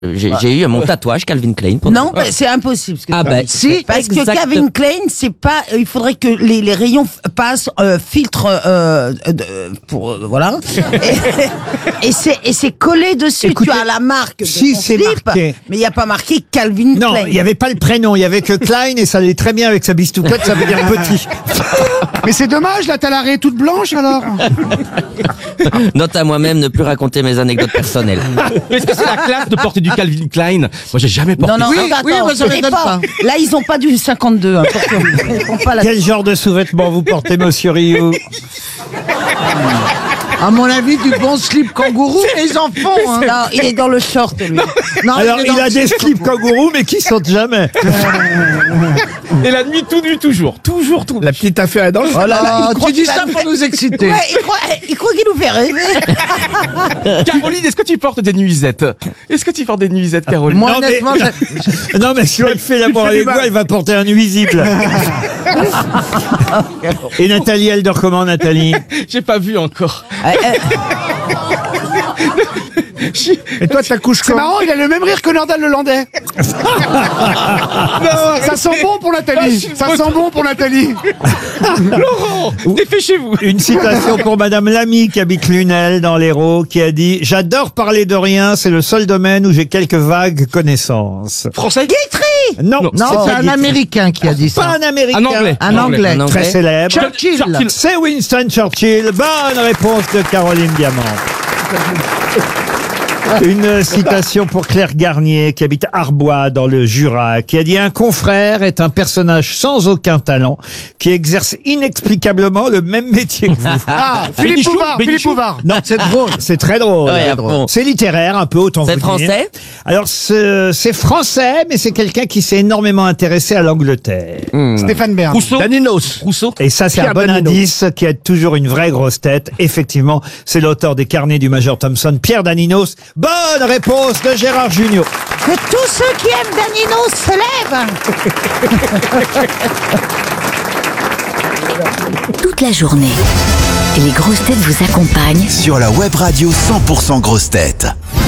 J'ai eu mon tatouage Calvin Klein. Non, c'est impossible. Si, parce que Calvin Klein, c'est pas. Il faudrait que les rayons passent filtre voilà. Et c'est collé dessus. Écoutez, tu as la marque de si, ton c'est slip, marqué. mais il n'y a pas marqué Calvin Non, Klein. il n'y avait pas le prénom, il y avait que Klein et ça allait très bien avec sa bistouquette, ça veut dire petit. Mais c'est dommage, là, t'as l'arrêt toute blanche, alors. Note à moi-même ne plus raconter mes anecdotes personnelles. Est-ce que c'est la classe de porter du Calvin Klein? Moi, j'ai jamais porté. Non, attends, moi, ça m'étonne pas. Là, ils ont pas du 52. Hein, ils font pas la... Quel genre de sous-vêtements vous portez, monsieur Rioux? À mon avis, du bon slip kangourou, les enfants. Hein. Non, il est dans le short, lui. Non, Alors, il a des slips kangourous, mais qui sautent jamais. Et la nuit, tout nu, toujours. Toujours. La petite affaire dans le. Oh là là, tu dis ça pour nous exciter. Ouais, il croit qu'il nous fait rêver. Caroline, est-ce que tu portes des nuisettes? Caroline? Moi, Non, mais- honnêtement, Non, mais si elle fait l'amour avec moi, elle va porter un nuisible. Et Nathalie, elle dort comment, Nathalie? J'ai pas vu encore. Et toi, ta couche C'est marrant, il a le même rire que Nordal le Landais. Ça sent bon pour Nathalie. Ça sent bon pour Nathalie. Laurent, dépêchez-vous. Une citation pour Madame Lamy qui habite Lunel dans l'Hérault qui a dit « J'adore parler de rien, c'est le seul domaine où j'ai quelques vagues connaissances. Français? Non, Non, c'est un Américain qui a dit pas ça. un Américain. Un Anglais. Un Anglais. Un Très Anglais. célèbre. Churchill. C'est Winston Churchill. Bonne réponse de Caroline Diamant. Une citation pour Claire Garnier, qui habite Arbois, dans le Jura, qui a dit « Un confrère est un personnage sans aucun talent, qui exerce inexplicablement le même métier que vous. Ah, Philippe Bénichou, Bouvard. Bénichou. Philippe Bouvard. » Non, c'est drôle. C'est très drôle. Ouais, à fond. C'est littéraire, un peu, autant C'est vous dire. français? Alors, c'est français, mais c'est quelqu'un qui s'est énormément intéressé à l'Angleterre. Stéphane Bern. Rousseau? Daninos. Rousseau? Et ça, c'est un Pierre bon Daninos. indice qui aide toujours une vraie grosse tête. Effectivement, c'est l'auteur des carnets du Major Thompson, Pierre Daninos. Bonne réponse de Gérard Jugnot. Que tous ceux qui aiment Daninos se lèvent. Toute la journée, les grosses têtes vous accompagnent Sur la web radio 100% grosses têtes.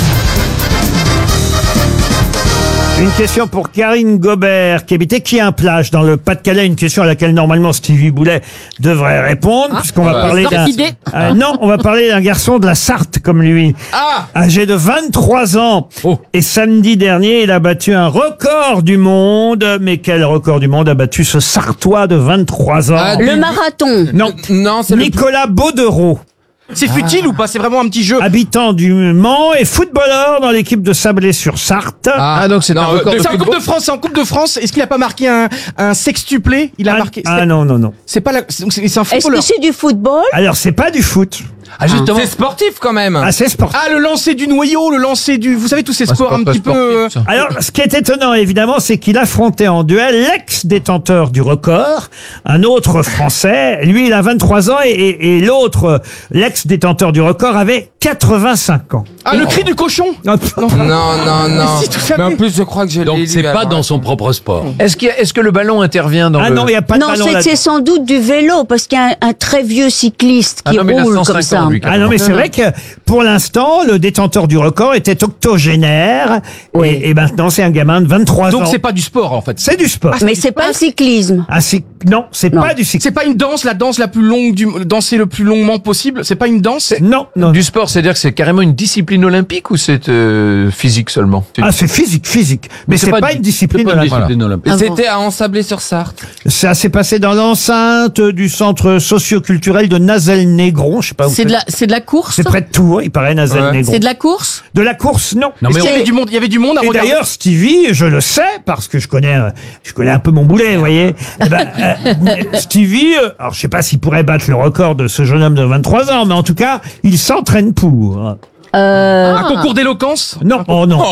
Une question pour Karine Gobert, qui habite Équien-Plage, dans le Pas-de-Calais. Une question à laquelle, normalement, Stevie Boulet devrait répondre, puisqu'on va parler d'un... non, on va parler d'un garçon de la Sarthe, comme lui. Âgé de 23 ans. Et samedi dernier, il a battu un record du monde. Mais quel record du monde a battu ce Sartois de 23 ans? Le marathon. Non, c'est Nicolas Baudereau. C'est futile ou pas? C'est vraiment un petit jeu. Habitant du Mans et footballeur dans l'équipe de Sablé-sur-Sarthe. Donc c'est un record de C'est en football. Coupe de France, c'est en Coupe de France. Est-ce qu'il a pas marqué un sextuplé? Il a marqué. Non. C'est pas la, c'est un Est-ce footballeur. que c'est du football? Alors, c'est pas du foot. Justement. C'est sportif quand même. Ah, c'est sportif. Ah, le lancer du noyau, le lancer du, vous savez, tous ces sports un petit peu. Alors, ce qui est étonnant, évidemment, c'est qu'il affrontait en duel l'ex-détenteur du record, un autre Français. Lui, il a 23 ans et l'autre, l'ex-détenteur du record, avait 85 ans. Ah, le cri du cochon. Non. Si, tout ça. Mais en plus, je crois que j'ai Donc c'est pas dans son propre sport. Est-ce que le ballon intervient dans Ah le... non, il n'y a pas de Non, ballon c'est là-dedans. sans doute du vélo, parce qu'il y a un très vieux cycliste qui non, mais il a roule 150, comme ça. lui, Ah non, mais c'est vrai que pour l'instant, le détenteur du record était octogénaire. Et maintenant, c'est un gamin de 23 ans. Donc c'est pas du sport en fait. C'est du sport. Mais c'est pas le cyclisme. Ah, non, c'est Non. pas du cyclisme. C'est pas une danse, la danse la plus longue danser le plus longuement possible. C'est pas une danse. Non. Du sport, c'est-à-dire que c'est carrément une discipline olympique ou c'est physique seulement? Ah, c'est physique. Mais c'est pas une discipline olympique. C'était à Ensablé-sur-Sarthe. Ça s'est passé dans l'enceinte du centre socio-culturel de Nazel-Négron. Je sais pas où C'est de la course. C'est près de Tours, il paraît, Nazel-Négron. C'est de la course. De la course, non. Est-ce qu'il y avait du monde, il y avait du monde à Et regarder. d'ailleurs, Stevie, je le sais, parce que je connais un peu mon boulet, vous voyez. Eh ben, Stevie, alors je sais pas s'il pourrait battre le record de ce jeune homme de 23 ans, mais en tout cas, il s'entraîne pour. Un concours d'éloquence. Non, oh non.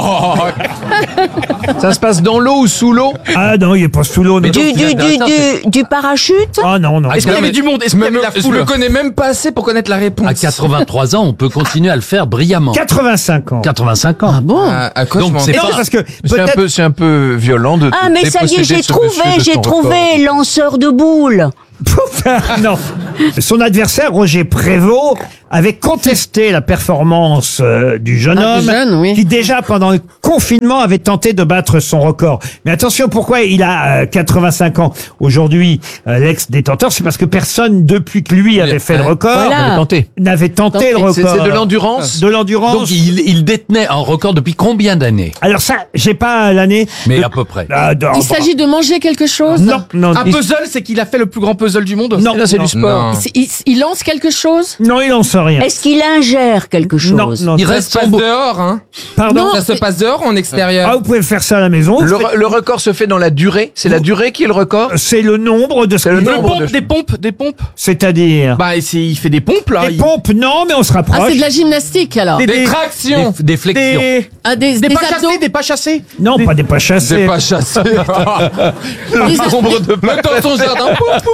Ça se passe dans l'eau ou sous l'eau? Ah non, il est pas sous l'eau. non. Du parachute? Ah non. Est-ce qu'il y avait du monde? Est-ce qu'il y avait la Je foule? le connais même pas assez pour connaître la réponse. À 83 ans, on peut continuer à le faire brillamment. 85 ans. 85 ans. Ah bon? À quoi Donc, je m'en c'est vais? Non, pas- parce que C'est un peu violent de. Ah, mais ça y est, déposséder j'ai ce monsieur de son trouvé, record. lanceur de boules. non. Son adversaire, Roger Prévost, avait contesté la performance du jeune homme, qui déjà pendant le confinement avait tenté de battre son record. Mais attention, pourquoi il a 85 ans aujourd'hui, l'ex-détenteur, c'est parce que personne depuis que lui avait fait le record n'avait tenté le record. C'est de l'endurance. De l'endurance. Donc il détenait un record depuis combien d'années? Alors ça, j'ai pas l'année. Mais à peu près. Il s'agit de manger quelque chose? Non, non. Un puzzle, c'est qu'il a fait le plus grand puzzle du monde? Non, c'est du sport. Il lance quelque chose? Non, il lance rien. Est-ce qu'il ingère quelque chose? Non, non. Il reste pas dehors, hein? Pardon? Ça se passe dehors ou en extérieur? Ah, vous pouvez faire ça à la maison. Le record se fait dans la durée. C'est la durée qui est le record. C'est le nombre de. C'est le nombre Des pompes. C'est-à-dire. Bah, il fait des pompes, là. Des pompes, non, mais on se rapproche. Ah, c'est de la gymnastique alors. Des tractions. Des flexions. Des pas abdos. chassés, des pas chassés. Non, pas des pas chassés. Des pas chassés. Des Nombre de pas dans ton jardin.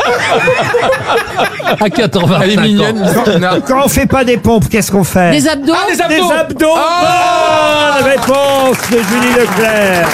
À 80. Elle est mignonne. Quand on fait pas des pompes, qu'est-ce qu'on fait? Des abdos. Ah, des Des abdos. abdos. Bonne réponse de Julie Leclerc.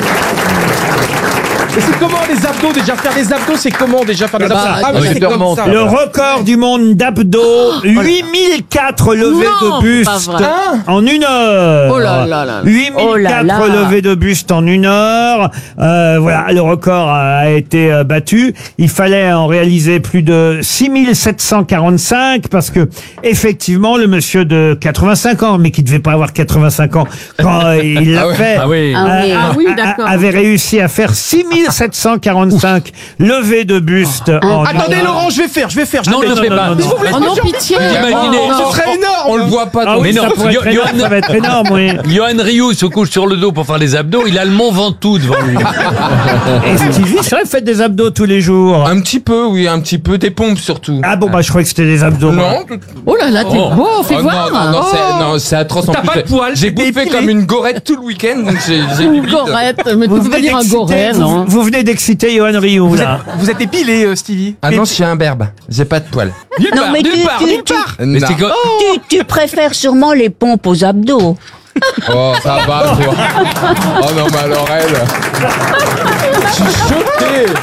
Et c'est comment les abdos déjà? Faire des abdos, c'est comment déjà faire des abdos? Ah, oui, c'est tu comme remontes. ça. Le record du monde d'abdos, 8004 levées Non, de pas buste vrai. en 1 heure. Oh là là là. 8004 Oh là là. levées de buste en 1 heure. Voilà, le record a été battu. Il fallait en réaliser plus de 6745 parce que effectivement, le monsieur de 85 ans, mais qui devait pas avoir 85 ans quand il l'a fait, Ah oui. D'accord. avait réussi à faire 6745 levées de buste en Attendez, Laurent, je vais faire. Non, ne fais pas. non. Oh non, pitié. Imaginez. Ce serait énorme. On le voit pas. Ah oui, Mais non, ça pourrait être énorme, ça va être énorme, oui. Johan Rioux se couche sur le dos pour faire les abdos. Il a le Mont Ventoux devant lui. Et Stevie, c'est vrai, faites des abdos tous les jours. Un petit peu, oui, un petit peu. Des pompes surtout. Ah bon, bah je croyais que c'était des abdos. Non. Oh là là, t'es beau, fais voir. Non, c'est atroce en T'as plus. pas de poils, J'ai c'est bouffé dépilé. comme une gorette tout le week-end, donc j'ai du Une vide. gorette, mais tu peux pas dire un goret, non? Vous venez d'exciter Johan Rioux, là. Vous êtes épilé, Stevie? Ah non, je suis un berbe. J'ai pas de poils. Non, mais tu Mais c'est quoi? tu préfères sûrement les pompes aux abdos. Oh, ça va, toi. Oh non, mais alors elle. Je suis choqué.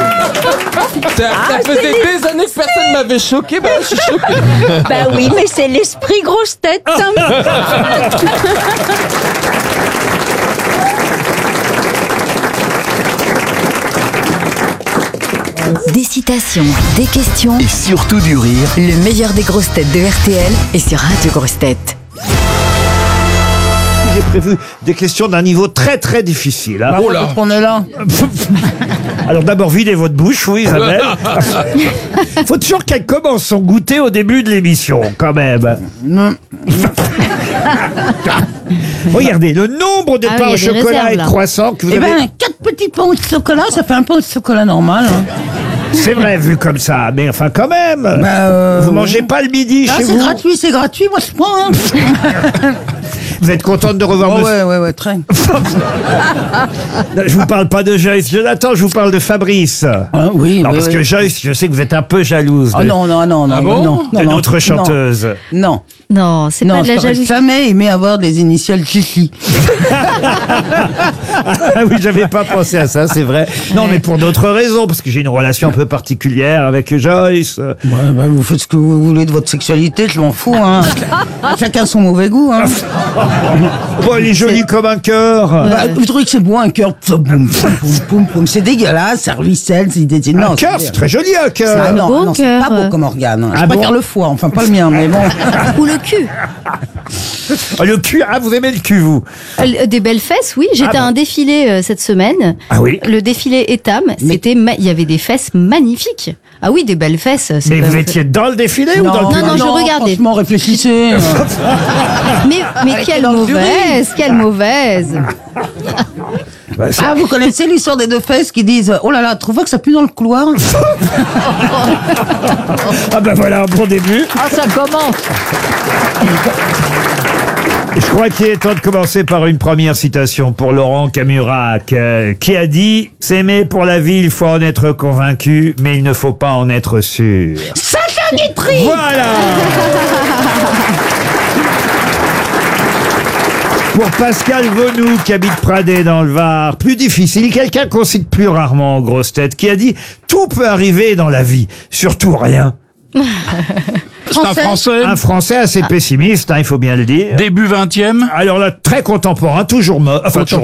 Ça faisait des années que personne m'avait choqué, bah je suis choqué. Bah oui, mais c'est l'esprit grosse tête. hein. Des citations, des questions, Et surtout du rire. le meilleur des grosses têtes de RTL est sur Radio Grosses Têtes. J'ai prévu des questions d'un niveau très très difficile. hein. Oh là. On est là. Alors d'abord, videz votre bouche, oui Isabelle. Faut toujours qu'elle commence son goûter au début de l'émission, quand même. Regardez, le nombre de Ah oui, pains au il y a des chocolat réserves, et de là. croissants que vous Eh avez... ben, 4 petits pains au chocolat, ça fait un pain au chocolat normal. hein. C'est vrai, vu comme ça, mais enfin quand même. Vous mangez pas le midi Ah, chez c'est vous. gratuit, moi je prends. Hein. Vous êtes contente de revoir Oh, monsieur... ouais, très. Je vous parle pas de Joyce, Jonathan, je vous parle de Fabrice. Ah, oui, Non, oui, parce oui. que Joyce, je sais que vous êtes un peu jalouse Ah de, non, de notre chanteuse. Non, Non, c'est non, pas de la j'aurais jalousie. jamais aimé avoir des initiales Chichi. Ah oui, j'avais pas pensé à ça, c'est vrai. Non, mais pour d'autres raisons, parce que j'ai une relation un peu particulière avec Joyce. Ouais, bah, vous faites ce que vous voulez de votre sexualité, je m'en fous. Hein. Chacun son mauvais goût. Hein. Bon, elle est jolie comme un cœur. Bah, vous trouvez que c'est beau un cœur? Boum, boum, boum, boum, boum. C'est dégueulasse, ça ruisselle, non, Un cœur, c'est très joli un Ah cœur. non, non, c'est cœur. pas beau comme organe. Hein. Je Ah préfère bon le foie, enfin pas le mien, mais bon. Ou le cul. Ah, le cul, ah, vous aimez le cul, vous? Des belles fesses, oui. J'étais Ah à bon. un défilé cette semaine. Ah oui. Le défilé Etam, c'était il y avait des fesses magnifiques. Ah oui, des belles fesses. c'est Mais pas- vous étiez dans le défilé ou dans le non, public? je regardais. Franchement, réfléchissez. Mais quelle mauvaise, quelle mauvaise. Bah, ça- Ah, vous connaissez l'histoire des deux fesses qui disent oh là là, trouve pas que ça pue dans le couloir? Ah ben voilà un bon début. Ah, ça commence. Je crois qu'il est temps de commencer par une première citation pour Laurent Camurac, qui a dit « S'aimer pour la vie, il faut en être convaincu, mais il ne faut pas en être sûr. » Sacha Guitry. Voilà. Pour Pascal Vaunou, qui habite Pradé dans le Var, plus difficile, quelqu'un qu'on cite plus rarement en grosses têtes, qui a dit « Tout peut arriver dans la vie, surtout rien. » C'est un Français. Un Français assez pessimiste, il faut bien le dire. Début 20e. Alors là, très contemporain, toujours mort. Enfin, toujours